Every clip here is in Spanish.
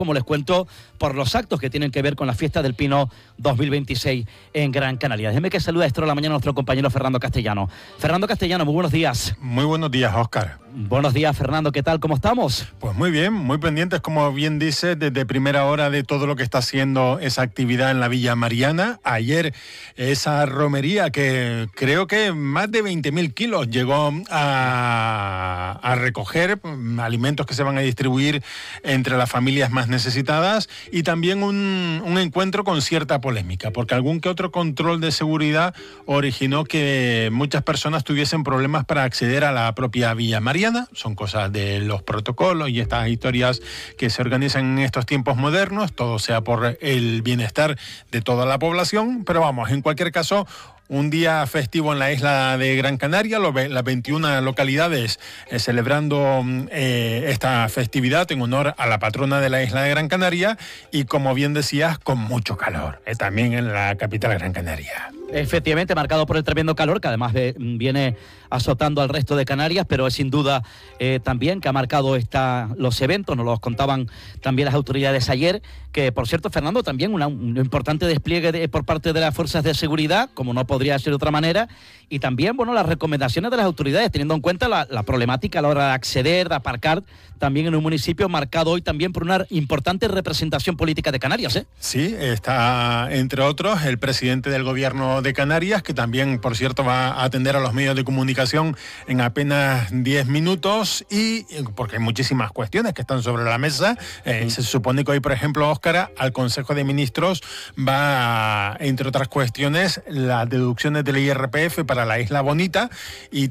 como les cuento, por los actos que tienen que ver con la Fiesta del Pino 2026 en Gran Canaria. Déjeme que salude a esta hora de la mañana a nuestro compañero Fernando Castellano. Fernando Castellano, muy buenos días. Muy buenos días, Óscar. Buenos días, Fernando, ¿qué tal? ¿Cómo estamos? Pues muy bien, muy pendientes, como bien dice, desde primera hora de todo lo que está haciendo esa actividad en la Villa Mariana. Ayer esa romería que creo que más de 20.000 kilos llegó a recoger alimentos que se van a distribuir entre las familias más necesitadas, y también un encuentro con cierta polémica, porque algún que otro control de seguridad originó que muchas personas tuviesen problemas para acceder a la propia Villa Mariana. Son cosas de los protocolos y estas historias que se organizan en estos tiempos modernos, todo sea por el bienestar de toda la población, pero vamos, en cualquier caso, un día festivo en la isla de Gran Canaria, las 21 localidades celebrando esta festividad en honor a la patrona de la isla de Gran Canaria, y como bien decías, con mucho calor, también en la capital Gran Canaria. Efectivamente, marcado por el tremendo calor que además viene azotando al resto de Canarias, pero es sin duda también que ha marcado los eventos, nos los contaban también las autoridades ayer, que por cierto, Fernando, también un importante despliegue por parte de las fuerzas de seguridad, como no podría ser de otra manera, y también, bueno, las recomendaciones de las autoridades, teniendo en cuenta la problemática a la hora de acceder, de aparcar, también en un municipio marcado hoy también por una importante representación política de Canarias, ¿eh? Sí, está entre otros el presidente del gobierno de Canarias, que también, por cierto, va a atender a los medios de comunicación en apenas 10 minutos, y porque hay muchísimas cuestiones que están sobre la mesa. Se supone que hoy, por ejemplo, Óscar, al Consejo de Ministros va, entre otras cuestiones, las deducciones del IRPF para la Isla Bonita, y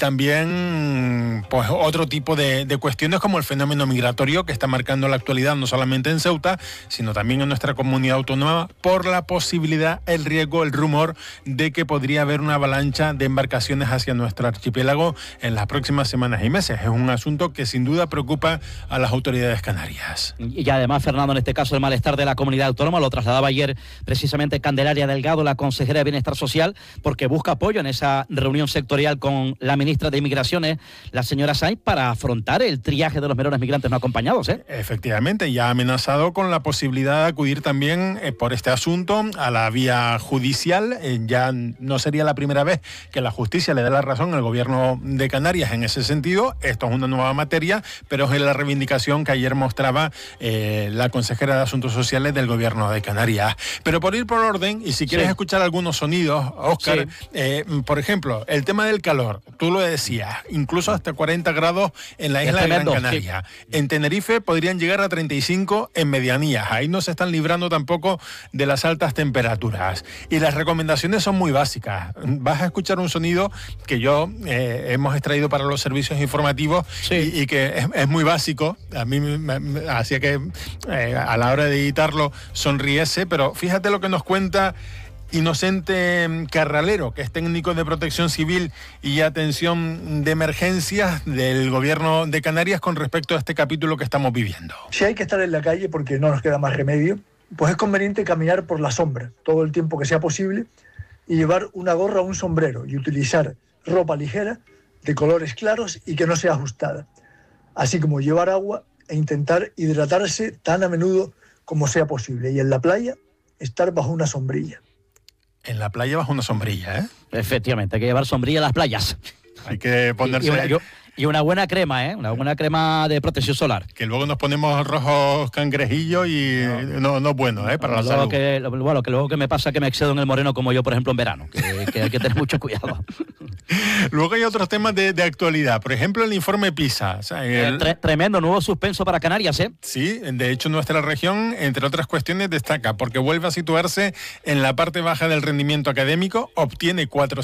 también pues otro tipo de cuestiones como el fenómeno migratorio que está marcando la actualidad no solamente en Ceuta, sino también en nuestra comunidad autónoma, por la posibilidad, el riesgo, el rumor de que podría haber una avalancha de embarcaciones hacia nuestro archipiélago en las próximas semanas y meses. Es un asunto que sin duda preocupa a las autoridades canarias. Y además, Fernando, en este caso el malestar de la comunidad autónoma lo trasladaba ayer precisamente Candelaria Delgado, la consejera de Bienestar Social, porque busca apoyo en esa reunión sectorial con la ministra de Inmigraciones, la señora Sainz, para afrontar el triaje de los menores migrantes no acompañados, ¿eh? Efectivamente, ya ha amenazado con la posibilidad de acudir también por este asunto a la vía judicial. Ya no sería la primera vez que la justicia le da la razón al gobierno de Canarias en ese sentido. Esto es una nueva materia, pero es la reivindicación que ayer mostraba la consejera de Asuntos Sociales del gobierno de Canarias. Pero por ir por orden, y si quieres escuchar algunos sonidos, Óscar, por ejemplo, el tema del calor, tú lo decías, incluso hasta 40 grados en la isla de Gran Canaria. En Tenerife podrían llegar a 35 en medianías. Ahí no se están librando tampoco de las altas temperaturas. Y las recomendaciones son muy básicas. Vas a escuchar un sonido que yo hemos extraído para los servicios informativos y que es muy básico. A mí me hacía que a la hora de editarlo sonriese, pero fíjate lo que nos cuenta Inocente Carralero, que es técnico de protección civil y atención de emergencias del gobierno de Canarias, con respecto a este capítulo que estamos viviendo. Si hay que estar en la calle porque no nos queda más remedio, pues es conveniente caminar por la sombra todo el tiempo que sea posible, y llevar una gorra o un sombrero, y utilizar ropa ligera de colores claros y que no sea ajustada, así como llevar agua e intentar hidratarse tan a menudo como sea posible, y en la playa estar bajo una sombrilla. En la playa bajo una sombrilla, ¿eh? Efectivamente, hay que llevar sombrilla a las playas. Hay que ponerse... Y una buena crema, ¿eh? Una buena crema de protección solar. Que luego nos ponemos rojos cangrejillos y no es bueno, para la salud. Que luego que me pasa que me excedo en el moreno, como yo, por ejemplo, en verano, que hay que tener mucho cuidado. Luego hay otros temas de actualidad. Por ejemplo, el informe PISA. O sea, tremendo, nuevo suspenso para Canarias, ¿eh? Sí, de hecho nuestra región, entre otras cuestiones, destaca porque vuelve a situarse en la parte baja del rendimiento académico, obtiene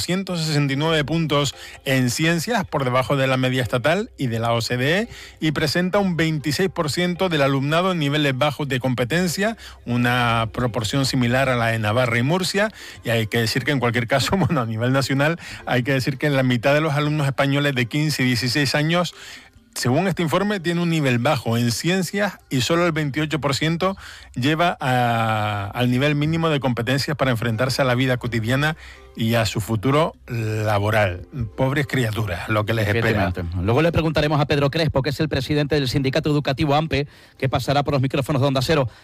469 puntos en ciencias, por debajo de la media estatal y de la OCDE, y presenta un 26% del alumnado en niveles bajos de competencia, una proporción similar a la de Navarra y Murcia, y hay que decir que en cualquier caso, bueno, a nivel nacional, hay que decir que la mitad de los alumnos españoles de 15 y 16 años, según este informe, tiene un nivel bajo en ciencias, y solo el 28% lleva al nivel mínimo de competencias para enfrentarse a la vida cotidiana y a su futuro laboral. Pobres criaturas, lo que les espera. Luego le preguntaremos a Pedro Crespo, que es el presidente del sindicato educativo AMPE, que pasará por los micrófonos de Onda Cero.